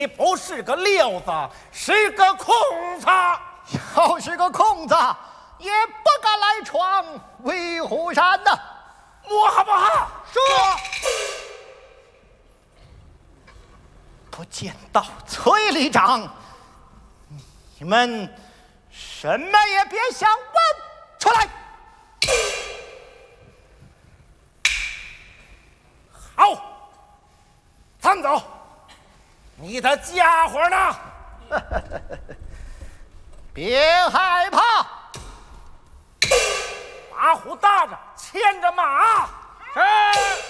你不是个溜子，是个空子。 要是个空子，也不敢来闯威虎山呐。 摸好不好？ 说，不见到崔里长，你们什么也别想问出来。 好，咱们走。你的家伙呢？ 别害怕， 把虎搭着，牵着马。是。